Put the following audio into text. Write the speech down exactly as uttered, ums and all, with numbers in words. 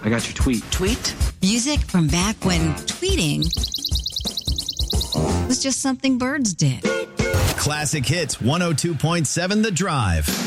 I got your tweet. Tweet? Music from back when tweeting was just something birds did. Classic Hits one oh two point seven The Drive.